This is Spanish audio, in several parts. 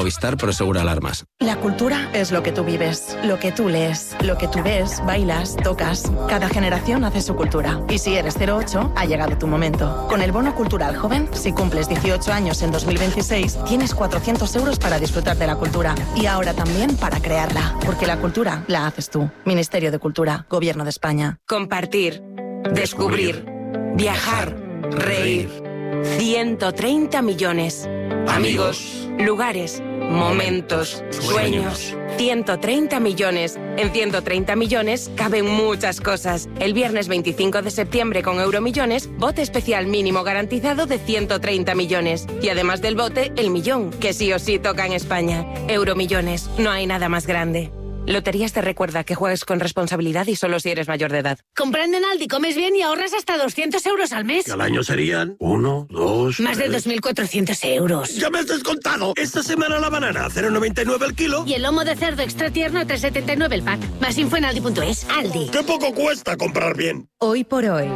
Movistar Prosegura Alarmas. La cultura es lo que tú vives, lo que tú lees, lo que tú ves, bailas, tocas. Cada generación hace su cultura. Y si eres 08, ha llegado tu momento. Con el bono cultural joven, si cumples 18 años en 2026, tienes 400 euros para disfrutar de la cultura. Y ahora también para crearla. Porque la cultura la haces tú. Ministerio de Cultura, Gobierno de España. Compartir, descubrir, viajar, reír. 130 millones. Amigos, lugares, momentos, sueños. 130 millones. En 130 millones caben muchas cosas. El viernes 25 de septiembre con Euromillones, bote especial mínimo garantizado de 130 millones. Y además del bote, el millón, que sí o sí toca en España. Euromillones, no hay nada más grande. Loterías te recuerda que juegues con responsabilidad y solo si eres mayor de edad. Comprando en Aldi comes bien y ahorras hasta 200 euros al mes. ¿Y al año serían? 1, 2... Más de 2.400 euros. ¡Ya me has descontado! Esta semana la banana a 0,99 el kilo. Y el lomo de cerdo extra tierno a 3,79 el pack. Más info en Aldi.es. Aldi. ¡Qué poco cuesta comprar bien! Hoy por hoy,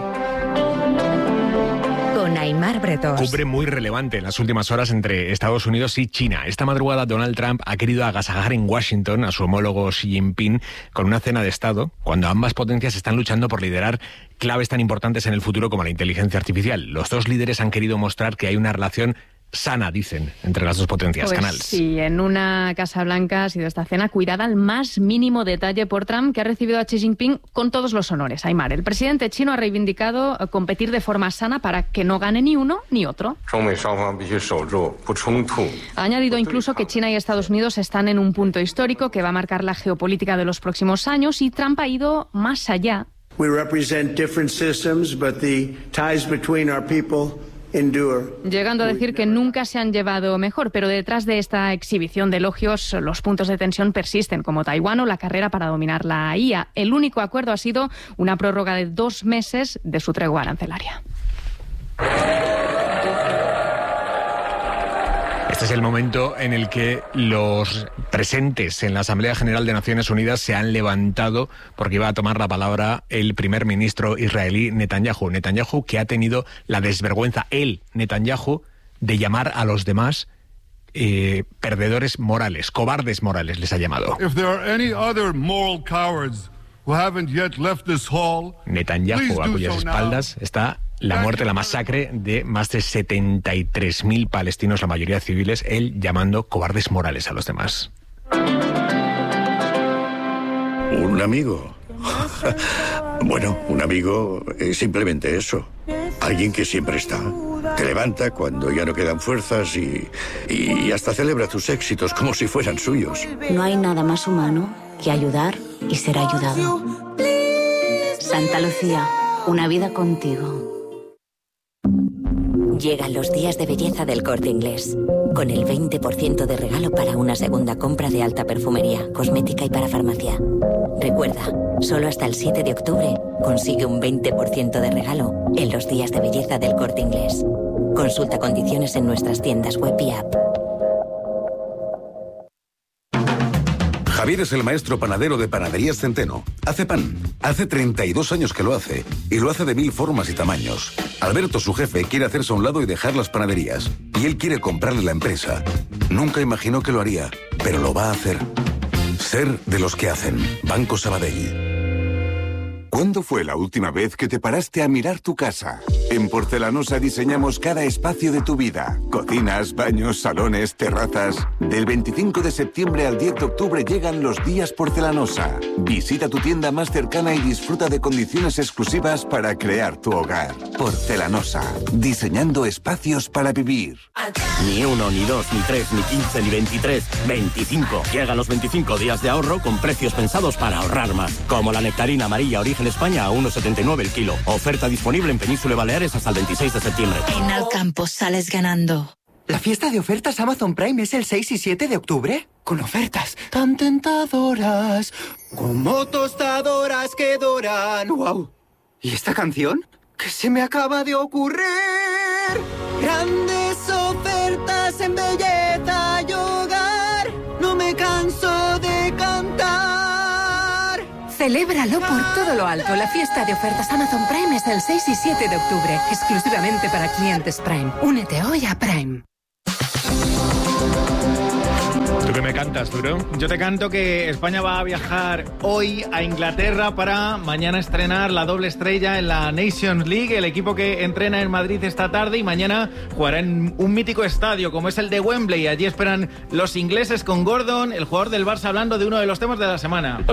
con Aimar Bretos. Cumbre muy relevante en las últimas horas entre Estados Unidos y China. Esta madrugada Donald Trump ha querido agasajar en Washington a su homólogo Xi Jinping con una cena de Estado, cuando ambas potencias están luchando por liderar claves tan importantes en el futuro como la inteligencia artificial. Los dos líderes han querido mostrar que hay una relación sana, dicen, entre las dos potencias. Pues Canals. Sí, en una Casa Blanca ha sido esta cena cuidada al más mínimo detalle por Trump, que ha recibido a Xi Jinping con todos los honores. Aimar, el presidente chino ha reivindicado competir de forma sana para que no gane ni uno ni otro. Ha añadido incluso que China y Estados Unidos están en un punto histórico que va a marcar la geopolítica de los próximos años, y Trump ha ido más allá. We represent different systems, but the ties between our people endure. Llegando a decir que nunca se han llevado mejor, pero detrás de esta exhibición de elogios, los puntos de tensión persisten, como Taiwán o la carrera para dominar la IA. El único acuerdo ha sido una prórroga de 2 meses de su tregua arancelaria. Este es el momento en el que los presentes en la Asamblea General de Naciones Unidas se han levantado porque iba a tomar la palabra el primer ministro israelí Netanyahu. Netanyahu, que ha tenido la desvergüenza, Netanyahu, de llamar a los demás perdedores morales, cobardes morales, les ha llamado. Netanyahu, a cuyas espaldas está la muerte, la masacre de más de 73.000 palestinos, la mayoría civiles, él llamando cobardes morales a los demás. ¿Un amigo? Bueno, un amigo es simplemente eso. Alguien que siempre está. Te levanta cuando ya no quedan fuerzas y hasta celebra tus éxitos como si fueran suyos. No hay nada más humano que ayudar y ser ayudado. Santa Lucía, una vida contigo. Llegan los días de belleza del Corte Inglés, con el 20% de regalo para una segunda compra de alta perfumería, cosmética y para farmacia. Recuerda, solo hasta el 7 de octubre consigue un 20% de regalo en los días de belleza del Corte Inglés. Consulta condiciones en nuestras tiendas web y app. Javier es el maestro panadero de Panaderías Centeno. Hace pan. Hace 32 años que lo hace. Y lo hace de 1000 formas y tamaños. Alberto, su jefe, quiere hacerse a un lado y dejar las panaderías. Y él quiere comprarle la empresa. Nunca imaginó que lo haría, pero lo va a hacer. Ser de los que hacen. Banco Sabadell. ¿Cuándo fue la última vez que te paraste a mirar tu casa? En Porcelanosa diseñamos cada espacio de tu vida. Cocinas, baños, salones, terrazas. Del 25 de septiembre al 10 de octubre llegan los días Porcelanosa. Visita tu tienda más cercana y disfruta de condiciones exclusivas para crear tu hogar. Porcelanosa. Diseñando espacios para vivir. Ni 1, ni 2, ni 3, ni 15, ni 23. 25. Llegan los 25 días de ahorro con precios pensados para ahorrar más. Como la nectarina amarilla Origen España a 1,79 el kilo. Oferta disponible en Península y Baleares hasta el 26 de septiembre. En Alcampo sales ganando. ¿La fiesta de ofertas Amazon Prime es el 6 y 7 de octubre? Con ofertas tan tentadoras, como tostadoras que doran. ¡Wow! ¿Y esta canción? ¿Qué se me acaba de ocurrir? Grandes ofertas en belleza y hogar. No me canso de cantar. Celébralo por todo lo alto. La fiesta de ofertas Amazon Prime es el 6 y 7 de octubre, exclusivamente para clientes Prime. Únete hoy a Prime. ¿Tú qué me cantas, Duro? Yo te canto que España va a viajar hoy a Inglaterra para mañana estrenar la doble estrella en la Nations League, el equipo que entrena en Madrid esta tarde, y mañana jugará en un mítico estadio como es el de Wembley. Allí esperan los ingleses con Gordon, el jugador del Barça, hablando de uno de los temas de la semana.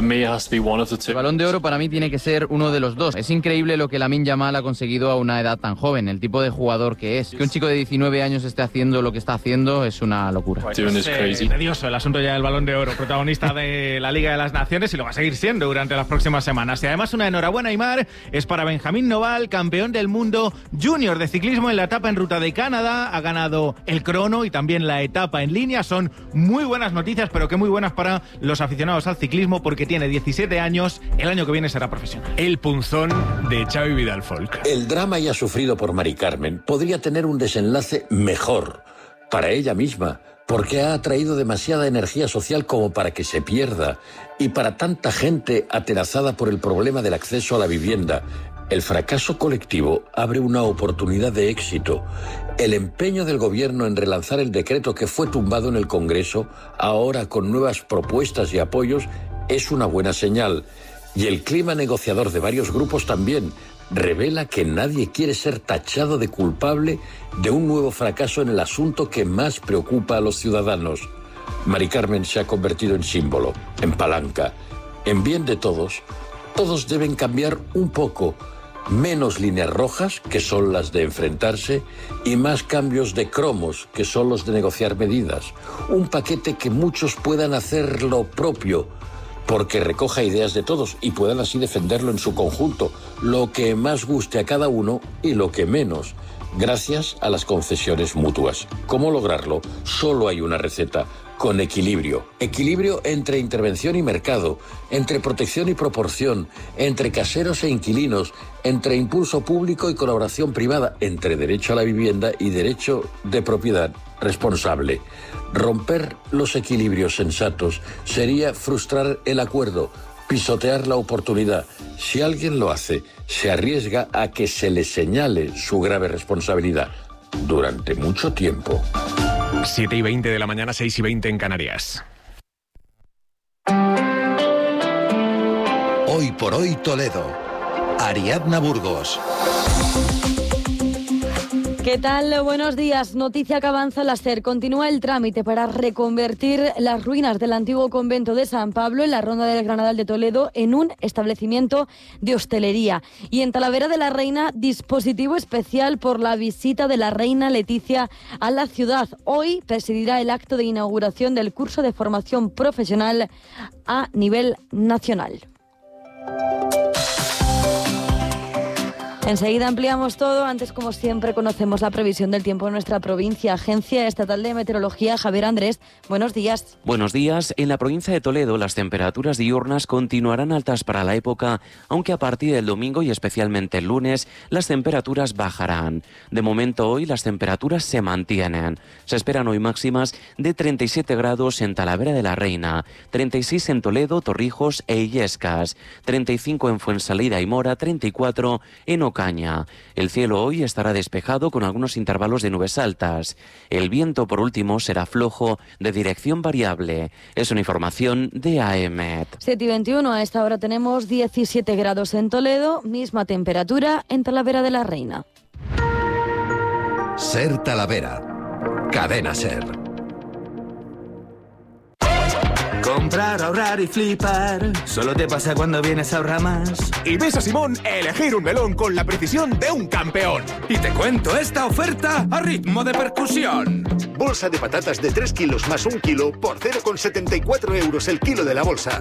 El Balón de Oro para mí tiene que ser uno de los dos. Es increíble lo que Lamine Yamal ha conseguido a una edad tan joven, el tipo de jugador que es. Que un chico de 19 años esté haciendo lo que está haciendo es una locura. Tedioso el asunto ya del Balón de Oro, protagonista de la Liga de las Naciones, y lo va a seguir siendo durante las próximas semanas. Y además una enhorabuena, Aimar, es para Benjamín Noval, campeón del mundo junior de ciclismo en la etapa en ruta de Canadá. Ha ganado el crono y también la etapa en línea. Son muy buenas noticias, pero que muy buenas para los aficionados al ciclismo, porque tiene 17 años, el año que viene será profesional. El punzón de Xavi Vidal Folk. El drama ya sufrido por Mari Carmen podría tener un desenlace mejor para ella misma, porque ha atraído demasiada energía social como para que se pierda, y para tanta gente atenazada por el problema del acceso a la vivienda. El fracaso colectivo abre una oportunidad de éxito. El empeño del gobierno en relanzar el decreto que fue tumbado en el Congreso, ahora con nuevas propuestas y apoyos, es una buena señal. Y el clima negociador de varios grupos también revela que nadie quiere ser tachado de culpable de un nuevo fracaso en el asunto que más preocupa a los ciudadanos. Mari Carmen se ha convertido en símbolo, en palanca. En bien de todos, todos deben cambiar un poco. Menos líneas rojas, que son las de enfrentarse, y más cambios de cromos, que son los de negociar medidas. Un paquete que muchos puedan hacer lo propio, porque recoja ideas de todos y puedan así defenderlo en su conjunto, lo que más guste a cada uno y lo que menos, gracias a las concesiones mutuas. ¿Cómo lograrlo? Solo hay una receta: con equilibrio. Equilibrio entre intervención y mercado, entre protección y proporción, entre caseros e inquilinos, entre impulso público y colaboración privada, entre derecho a la vivienda y derecho de propiedad responsable. Romper los equilibrios sensatos sería frustrar el acuerdo, pisotear la oportunidad. Si alguien lo hace, se arriesga a que se le señale su grave responsabilidad durante mucho tiempo. 7:20 de la mañana, 6:20 en Canarias. Hoy por hoy Toledo. Ariadna Burgos. ¿Qué tal? Buenos días. Noticia que avanza la SER. Continúa el trámite para reconvertir las ruinas del antiguo convento de San Pablo en la Ronda del Granadal de Toledo en un establecimiento de hostelería. Y en Talavera de la Reina, dispositivo especial por la visita de la reina Leticia a la ciudad. Hoy presidirá el acto de inauguración del curso de formación profesional a nivel nacional. Enseguida ampliamos todo. Antes, como siempre, conocemos la previsión del tiempo en nuestra provincia. Agencia Estatal de Meteorología, Javier Andrés, buenos días. Buenos días. En la provincia de Toledo, las temperaturas diurnas continuarán altas para la época, aunque a partir del domingo y especialmente el lunes, las temperaturas bajarán. De momento, hoy las temperaturas se mantienen. Se esperan hoy máximas de 37 grados en Talavera de la Reina, 36 en Toledo, Torrijos e Illescas, 35 en Fuensalida y Mora, 34 en Ocaña. El cielo hoy estará despejado con algunos intervalos de nubes altas. El viento, por último, será flojo de dirección variable. Es una información de AEMET. 7:21, a esta hora tenemos 17 grados en Toledo, misma temperatura en Talavera de la Reina. SER Talavera. Cadena SER. Comprar, ahorrar y flipar. Solo te pasa cuando vienes a ahorrar más. Y ves a Simón elegir un melón con la precisión de un campeón. Y te cuento esta oferta a ritmo de percusión. Bolsa de patatas de 3 kilos más 1 kilo por 0,74 euros el kilo de la bolsa.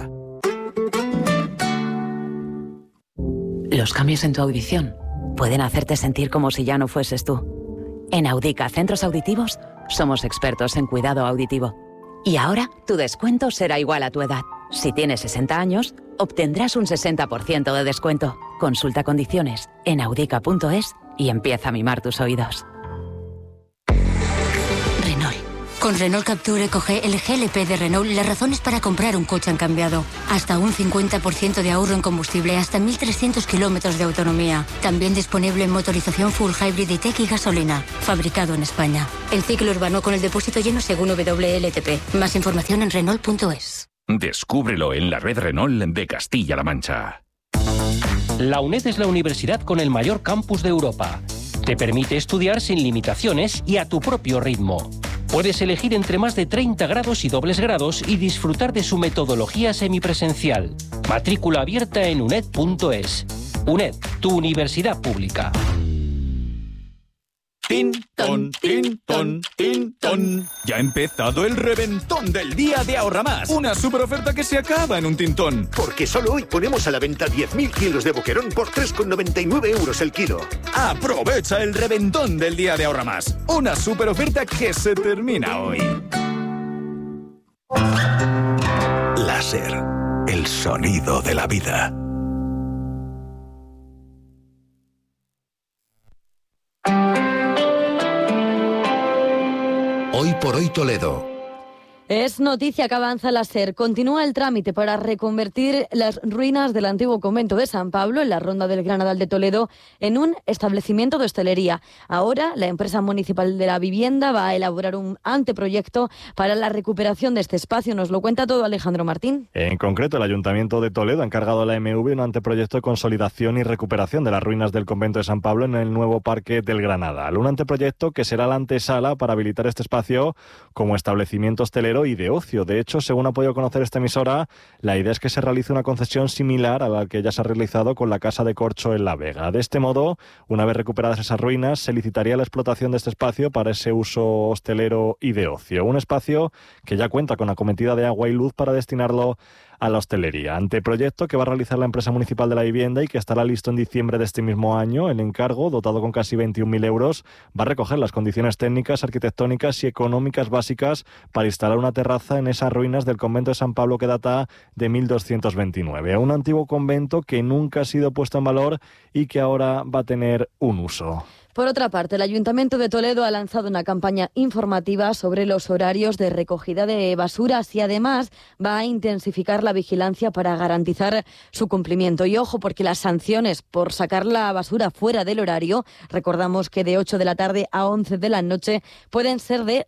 Los cambios en tu audición pueden hacerte sentir como si ya no fueses tú. En Audica Centros Auditivos somos expertos en cuidado auditivo. Y ahora tu descuento será igual a tu edad. Si tienes 60 años, obtendrás un 60% de descuento. Consulta condiciones en audica.es y empieza a mimar tus oídos. Renault. Con Renault Captur EcoG, el GLP de Renault, las razones para comprar un coche han cambiado. Hasta un 50% de ahorro en combustible, hasta 1.300 kilómetros de autonomía. También disponible en motorización full hybrid e-tech y gasolina. Fabricado en España. El ciclo urbano con el depósito lleno según WLTP. Más información en Renault.es. Descúbrelo en la red Renault de Castilla-La Mancha. La UNED es la universidad con el mayor campus de Europa. Te permite estudiar sin limitaciones y a tu propio ritmo. Puedes elegir entre más de 30 grados y dobles grados y disfrutar de su metodología semipresencial. Matrícula abierta en uned.es. UNED, tu universidad pública. Tin, ton, tin, ton, tin, ton. Ya ha empezado el reventón del día de Ahorra Más. Una super oferta que se acaba en un tintón. Porque solo hoy ponemos a la venta 10.000 kilos de boquerón por 3,99 euros el kilo. Aprovecha el reventón del día de Ahorra Más. Una super oferta que se termina hoy. Láser, el sonido de la vida. Hoy por hoy Toledo. Es noticia que avanza la SER. Continúa el trámite para reconvertir las ruinas del antiguo convento de San Pablo, en la Ronda del Granadal de Toledo, en un establecimiento de hostelería. Ahora, la empresa municipal de la vivienda va a elaborar un anteproyecto para la recuperación de este espacio. Nos lo cuenta todo Alejandro Martín. En concreto, el Ayuntamiento de Toledo ha encargado a la MV un anteproyecto de consolidación y recuperación de las ruinas del convento de San Pablo en el nuevo Parque del Granadal. Un anteproyecto que será la antesala para habilitar este espacio como establecimiento hostelero y de ocio. De hecho, según ha podido conocer esta emisora, la idea es que se realice una concesión similar a la que ya se ha realizado con la Casa de Corcho en La Vega. De este modo, una vez recuperadas esas ruinas, se licitaría la explotación de este espacio para ese uso hostelero y de ocio. Un espacio que ya cuenta con acometida de agua y luz para destinarlo a la hostelería. Anteproyecto que va a realizar la empresa municipal de la vivienda y que estará listo en diciembre de este mismo año. El encargo, dotado con casi 21.000 euros, va a recoger las condiciones técnicas, arquitectónicas y económicas básicas para instalar una terraza en esas ruinas del convento de San Pablo que data de 1229. Un antiguo convento que nunca ha sido puesto en valor y que ahora va a tener un uso. Por otra parte, el Ayuntamiento de Toledo ha lanzado una campaña informativa sobre los horarios de recogida de basuras y además va a intensificar la vigilancia para garantizar su cumplimiento. Y ojo, porque las sanciones por sacar la basura fuera del horario, recordamos que de 8 de la tarde a 11 de la noche, pueden ser de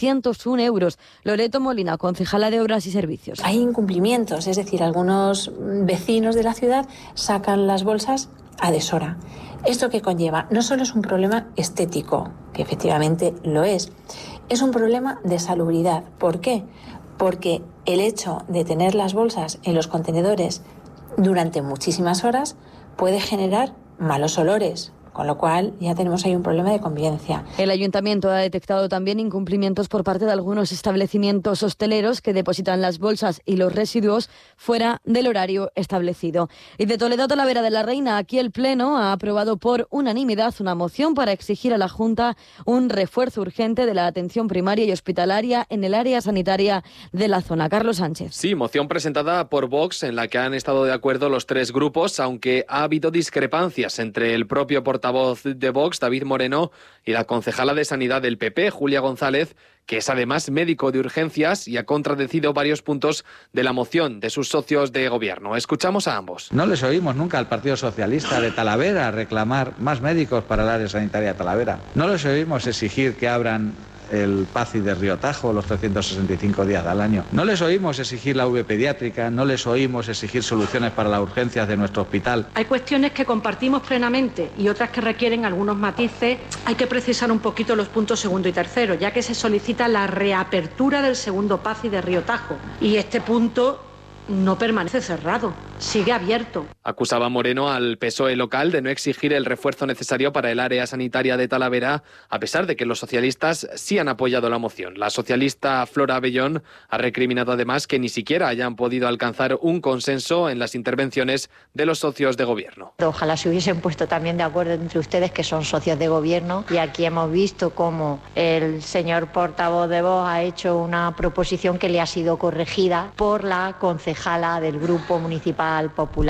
601 euros. Loreto Molina, concejala de Obras y Servicios. Hay incumplimientos, es decir, algunos vecinos de la ciudad sacan las bolsas a deshora. ¿Esto qué conlleva? No solo es un problema estético, que efectivamente lo es un problema de salubridad. ¿Por qué? Porque el hecho de tener las bolsas en los contenedores durante muchísimas horas puede generar malos olores, con lo cual ya tenemos ahí un problema de convivencia. El Ayuntamiento ha detectado también incumplimientos por parte de algunos establecimientos hosteleros que depositan las bolsas y los residuos fuera del horario establecido. Y de Toledo a Talavera de la Reina, aquí el Pleno ha aprobado por unanimidad una moción para exigir a la Junta un refuerzo urgente de la atención primaria y hospitalaria en el área sanitaria de la zona. Carlos Sánchez. Sí, moción presentada por Vox en la que han estado de acuerdo los tres grupos, aunque ha habido discrepancias entre el propio portavoz de Vox, David Moreno, y la concejala de Sanidad del PP, Julia González, que es además médico de urgencias y ha contradecido varios puntos de la moción de sus socios de gobierno. Escuchamos a ambos. No les oímos nunca al Partido Socialista de Talavera reclamar más médicos para el área sanitaria de Talavera. No les oímos exigir que abran el PACI de Río Tajo los 365 días al año. No les oímos exigir la V pediátrica, no les oímos exigir soluciones para las urgencias de nuestro hospital. Hay cuestiones que compartimos plenamente y otras que requieren algunos matices. Hay que precisar un poquito los puntos segundo y tercero, ya que se solicita la reapertura del segundo PACI de Río Tajo. Y este punto no permanece cerrado, sigue abierto. Acusaba Moreno al PSOE local de no exigir el refuerzo necesario para el área sanitaria de Talavera, a pesar de que los socialistas sí han apoyado la moción. La socialista Flora Abellón ha recriminado además que ni siquiera hayan podido alcanzar un consenso en las intervenciones de los socios de gobierno. Ojalá se hubiesen puesto también de acuerdo entre ustedes, que son socios de gobierno, y aquí hemos visto cómo el señor portavoz de Vox ha hecho una proposición que le ha sido corregida por la concejala del Grupo Municipal Popular. En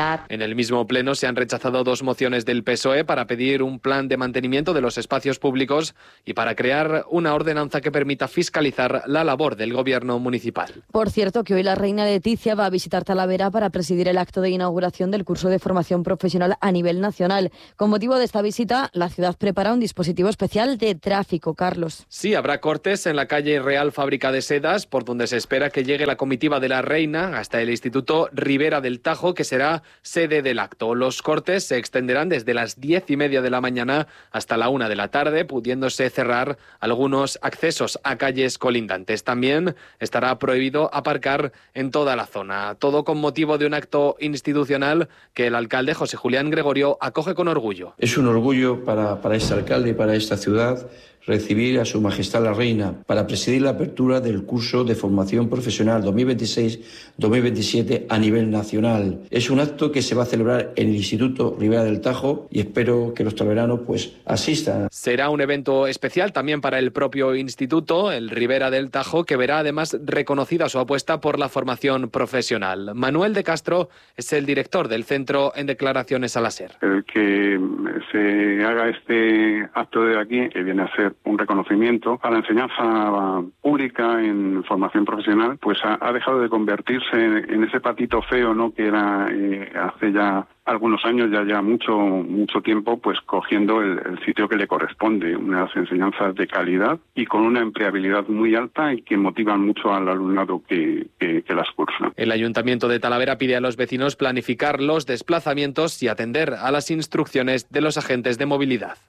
el mismo pleno se han rechazado 2 mociones del PSOE para pedir un plan de mantenimiento de los espacios públicos y para crear una ordenanza que permita fiscalizar la labor del gobierno municipal. Por cierto, que hoy la reina Leticia va a visitar Talavera para presidir el acto de inauguración del curso de formación profesional a nivel nacional. Con motivo de esta visita, la ciudad prepara un dispositivo especial de tráfico, Carlos. Sí, habrá cortes en la calle Real Fábrica de Sedas, por donde se espera que llegue la comitiva de la reina hasta el Instituto Ribera del Tajo, que será sede del acto. Los cortes se extenderán desde las 10:30 de la mañana hasta la 1 de la tarde, pudiéndose cerrar algunos accesos a calles colindantes. También estará prohibido aparcar en toda la zona. Todo con motivo de un acto institucional que el alcalde José Julián Gregorio acoge con orgullo. Es un orgullo para este alcalde y para esta ciudad recibir a Su Majestad la Reina para presidir la apertura del curso de formación profesional 2026-2027 a nivel nacional. Es un acto que se va a celebrar en el Instituto Ribera del Tajo y espero que los talaveranos asistan. Será un evento especial también para el propio instituto, el Ribera del Tajo, que verá además reconocida su apuesta por la formación profesional. Manuel de Castro es el director del centro en declaraciones a la SER. El que se haga este acto de aquí, que viene a ser un reconocimiento a la enseñanza pública en formación profesional, pues ha dejado de convertirse en ese patito feo, ¿no?, que era hace ya algunos años, ya mucho tiempo, pues cogiendo el sitio que le corresponde, unas enseñanzas de calidad y con una empleabilidad muy alta y que motivan mucho al alumnado que las cursa. El Ayuntamiento de Talavera pide a los vecinos planificar los desplazamientos y atender a las instrucciones de los agentes de movilidad.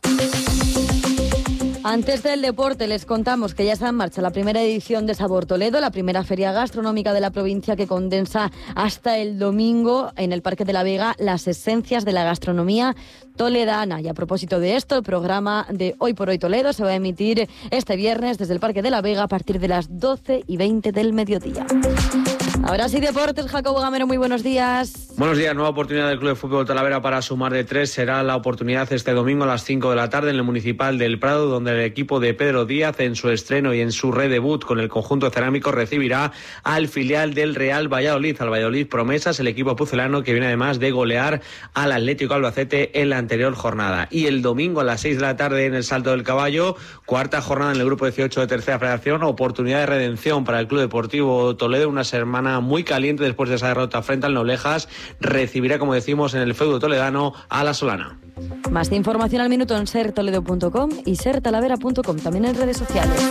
Antes del deporte les contamos que ya está en marcha la primera edición de Sabor Toledo, la primera feria gastronómica de la provincia que condensa hasta el domingo en el Parque de la Vega las esencias de la gastronomía toledana. Y a propósito de esto, el programa de Hoy por Hoy Toledo se va a emitir este viernes desde el Parque de la Vega a partir de las 12:20 del mediodía. Ahora sí, deportes. Jacobo Gamero, muy buenos días. Buenos días. Nueva oportunidad del Club de Fútbol Talavera para sumar de 3. Será la oportunidad este domingo a las 5 de la tarde en el Municipal del Prado, donde el equipo de Pedro Díaz, en su estreno y en su redebut con el conjunto cerámico, recibirá al filial del Real Valladolid, al Valladolid Promesas, el equipo pucelano que viene además de golear al Atlético Albacete en la anterior jornada. Y el domingo a las 6 de la tarde en el Salto del Caballo, cuarta jornada en el grupo 18 de Tercera Federación, oportunidad de redención para el Club Deportivo Toledo, una semana muy caliente después de esa derrota frente al Noblejas. Recibirá, como decimos, en el feudo toledano a la Solana. Más de información al minuto en sertoledo.com y sertalavera.com, también en redes sociales.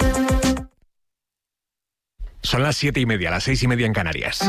Son las 7:30, las 6:30 en Canarias.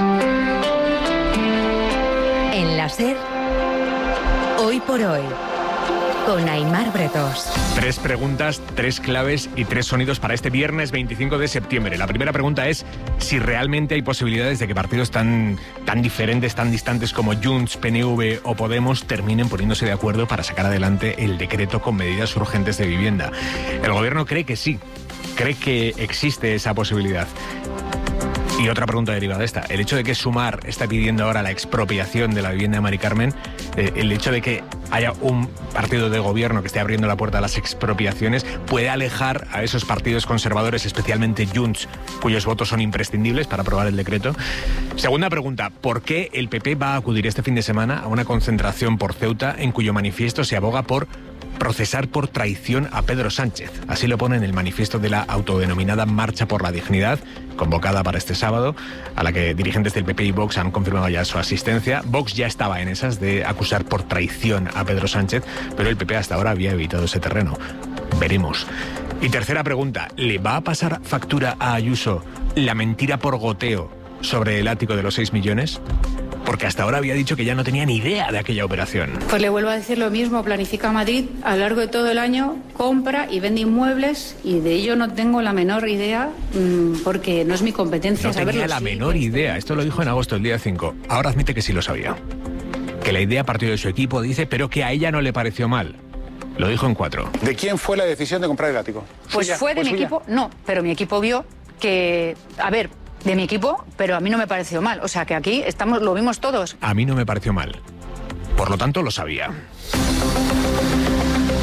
En la SER, Hoy por Hoy, con Aimar Bretos. 3 preguntas, 3 claves y 3 sonidos para este viernes 25 de septiembre. La primera pregunta es si realmente hay posibilidades de que partidos tan diferentes, tan distantes como Junts, PNV o Podemos terminen poniéndose de acuerdo para sacar adelante el decreto con medidas urgentes de vivienda. El gobierno cree que sí, cree que existe esa posibilidad. Y otra pregunta derivada de esta, el hecho de que Sumar está pidiendo ahora la expropiación de la vivienda de Mari Carmen, el hecho de que haya un partido de gobierno que esté abriendo la puerta a las expropiaciones, puede alejar a esos partidos conservadores, especialmente Junts, cuyos votos son imprescindibles para aprobar el decreto. Segunda pregunta, ¿por qué el PP va a acudir este fin de semana a una concentración por Ceuta en cuyo manifiesto se aboga por procesar por traición a Pedro Sánchez? Así lo pone en el manifiesto de la autodenominada Marcha por la Dignidad, convocada para este sábado, a la que dirigentes del PP y Vox han confirmado ya su asistencia. Vox ya estaba en esas de acusar por traición a Pedro Sánchez, pero el PP hasta ahora había evitado ese terreno. Veremos. Y tercera pregunta, ¿le va a pasar factura a Ayuso la mentira por goteo sobre el ático de los 6 millones? Porque hasta ahora había dicho que ya no tenía ni idea de aquella operación. Pues le vuelvo a decir lo mismo, Planifica Madrid a lo largo de todo el año compra y vende inmuebles y de ello no tengo la menor idea porque no es mi competencia saberlo. No tenía la menor idea, esto lo dijo en agosto, el día 5. Ahora admite que sí lo sabía. Que la idea partió de su equipo, dice, pero que a ella no le pareció mal. Lo dijo en 4. ¿De quién fue la decisión de comprar el ático? Pues fue de mi equipo, no, pero mi equipo vio que, de mi equipo, pero a mí no me pareció mal. O sea, que aquí lo vimos todos. A mí no me pareció mal. Por lo tanto, lo sabía.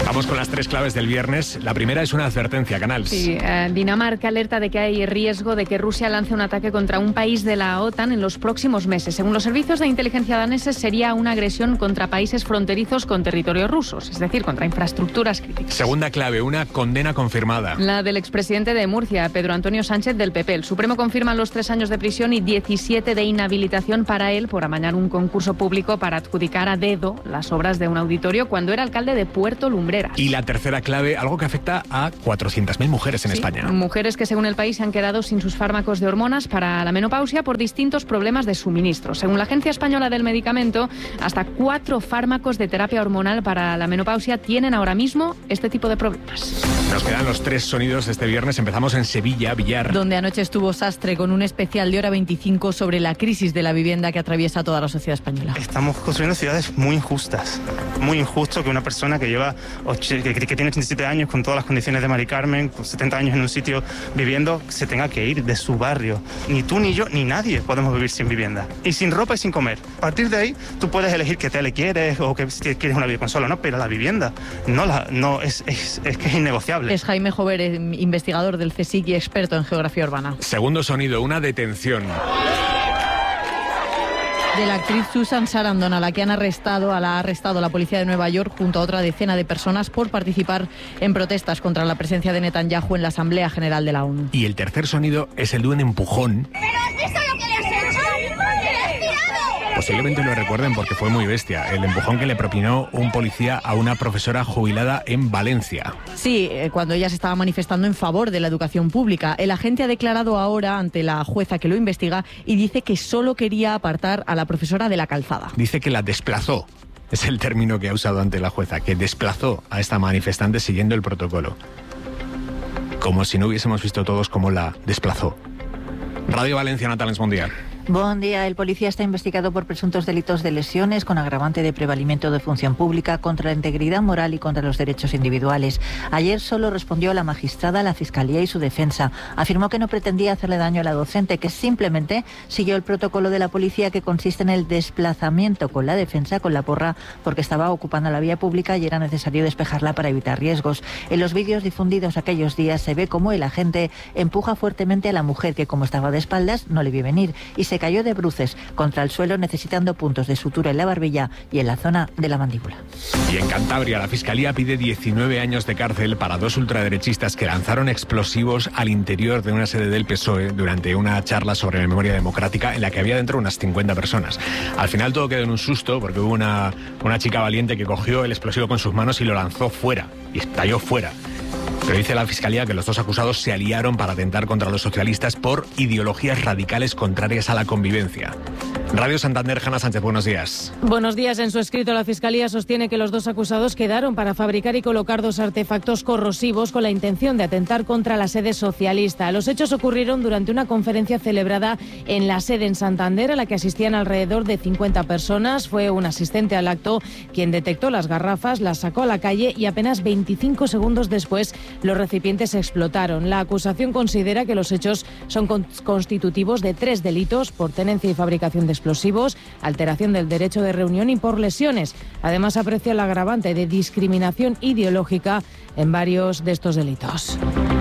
Vamos con las 3 claves del viernes. La primera es una advertencia, Canals. Sí, Dinamarca alerta de que hay riesgo de que Rusia lance un ataque contra un país de la OTAN en los próximos meses. Según los servicios de inteligencia daneses, sería una agresión contra países fronterizos con territorios rusos, es decir, contra infraestructuras críticas. Segunda clave, una condena confirmada. La del expresidente de Murcia, Pedro Antonio Sánchez, del PP. El Supremo confirma los 3 años de prisión y 17 de inhabilitación para él por amañar un concurso público para adjudicar a dedo las obras de un auditorio cuando era alcalde de Puerto Lumbreras. Y la tercera clave, algo que afecta a 400.000 mujeres en España. Mujeres que, según el país, se han quedado sin sus fármacos de hormonas para la menopausia por distintos problemas de suministro. Según la Agencia Española del Medicamento, hasta 4 fármacos de terapia hormonal para la menopausia tienen ahora mismo este tipo de problemas. Nos quedan los 3 sonidos de este viernes. Empezamos en Sevilla, Villar. Donde anoche estuvo Sastre con un especial de Hora 25 sobre la crisis de la vivienda que atraviesa toda la sociedad española. Estamos construyendo ciudades muy injustas. Muy injusto que una persona que lleva que tiene 87 años con todas las condiciones de Mari Carmen, con 70 años en un sitio viviendo, se tenga que ir de su barrio. Ni tú, ni yo, ni nadie podemos vivir sin vivienda. Y sin ropa y sin comer. A partir de ahí, tú puedes elegir qué tele quieres o que si quieres una videoconsola, ¿no? Pero la vivienda es que es innegociable. Es Jaime Jover, investigador del CSIC y experto en geografía urbana. Segundo sonido, una detención. De la actriz Susan Sarandon, a la que ha arrestado la policía de Nueva York junto a otra decena de personas por participar en protestas contra la presencia de Netanyahu en la Asamblea General de la ONU. Y el tercer sonido es el de un empujón. ¿Pero has visto lo que le has hecho? ¡Le has tirado! Posiblemente lo recuerden porque fue muy bestia. El empujón que le propinó un policía a una profesora jubilada en Valencia. Sí, cuando ella se estaba manifestando en favor de la educación pública. El agente ha declarado ahora ante la jueza que lo investiga y dice que solo quería apartar a la profesora de la calzada. Dice que la desplazó. Es el término que ha usado ante la jueza, que desplazó a esta manifestante siguiendo el protocolo. Como si no hubiésemos visto todos cómo la desplazó. Radio Valencia, Natales Mundial. Buen día. El policía está investigado por presuntos delitos de lesiones con agravante de prevalimiento de función pública contra la integridad moral y contra los derechos individuales. Ayer solo respondió la magistrada, la Fiscalía y su defensa. Afirmó que no pretendía hacerle daño a la docente, que simplemente siguió el protocolo de la policía, que consiste en el desplazamiento con la defensa, con la porra, porque estaba ocupando la vía pública y era necesario despejarla para evitar riesgos. En los vídeos difundidos aquellos días se ve cómo el agente empuja fuertemente a la mujer, que como estaba de espaldas no le vio venir, y se cayó de bruces contra el suelo, necesitando puntos de sutura en la barbilla y en la zona de la mandíbula. Y en Cantabria, la Fiscalía pide 19 años de cárcel para 2 ultraderechistas que lanzaron explosivos al interior de una sede del PSOE durante una charla sobre la memoria democrática en la que había dentro unas 50 personas. Al final todo quedó en un susto porque hubo una chica valiente que cogió el explosivo con sus manos y lo lanzó fuera, y estalló fuera. Pero dice la Fiscalía que los 2 acusados se aliaron para atentar contra los socialistas por ideologías radicales contrarias a la convivencia. Radio Santander, Jana Sánchez, buenos días. Buenos días. En su escrito, la Fiscalía sostiene que los 2 acusados quedaron para fabricar y colocar 2 artefactos corrosivos con la intención de atentar contra la sede socialista. Los hechos ocurrieron durante una conferencia celebrada en la sede en Santander, a la que asistían alrededor de 50 personas. Fue un asistente al acto quien detectó las garrafas, las sacó a la calle y apenas 25 segundos después los recipientes explotaron. La acusación considera que los hechos son constitutivos de 3 delitos: por tenencia y fabricación de explosivos, alteración del derecho de reunión y por lesiones. Además, aprecia el agravante de discriminación ideológica en varios de estos delitos.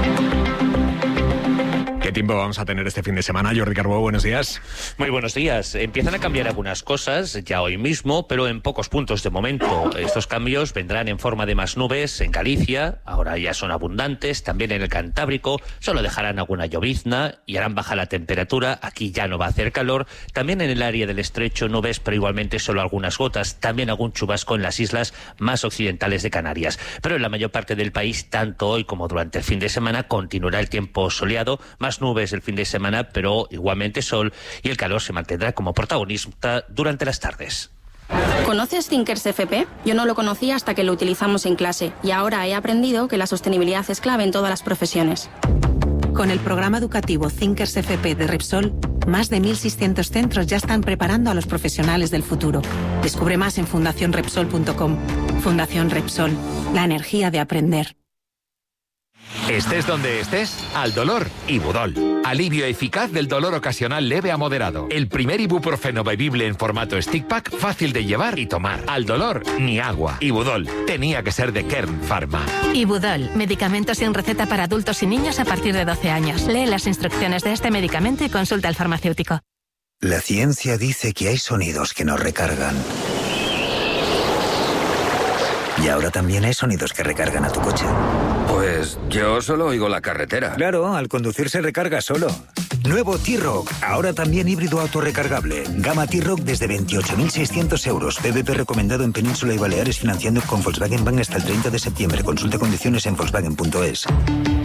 ¿Qué tiempo vamos a tener este fin de semana? Jordi Carbó, buenos días. Muy buenos días. Empiezan a cambiar algunas cosas ya hoy mismo, pero en pocos puntos de momento. Estos cambios vendrán en forma de más nubes en Galicia, ahora ya son abundantes, también en el Cantábrico, solo dejarán alguna llovizna y harán baja la temperatura, aquí ya no va a hacer calor, también en el área del estrecho nubes, pero igualmente solo algunas gotas, también algún chubasco en las islas más occidentales de Canarias. Pero en la mayor parte del país, tanto hoy como durante el fin de semana, continuará el tiempo soleado, más nubes el fin de semana, pero igualmente sol, y el calor se mantendrá como protagonista durante las tardes. ¿Conoces Thinkers FP? Yo no lo conocía hasta que lo utilizamos en clase, y ahora he aprendido que la sostenibilidad es clave en todas las profesiones. Con el programa educativo Thinkers FP de Repsol, más de 1.600 centros ya están preparando a los profesionales del futuro. Descubre más en fundacionrepsol.com. Fundación Repsol, la energía de aprender. Estés donde estés, al dolor, Ibudol. Alivio eficaz del dolor ocasional leve a moderado. El primer ibuprofeno bebible en formato stick pack, fácil de llevar y tomar. Al dolor, ni agua. Ibudol. Tenía que ser de Kern Pharma. Ibudol. Medicamento sin receta para adultos y niños a partir de 12 años. Lee las instrucciones de este medicamento y consulta al farmacéutico. La ciencia dice que hay sonidos que nos recargan. Y ahora también hay sonidos que recargan a tu coche. Pues yo solo oigo la carretera. Claro, al conducir se recarga solo. Nuevo T-Roc, ahora también híbrido autorrecargable. Gama T-Roc desde 28.600 euros. PVP recomendado en Península y Baleares, financiando con Volkswagen Bank hasta el 30 de septiembre. Consulta condiciones en Volkswagen.es.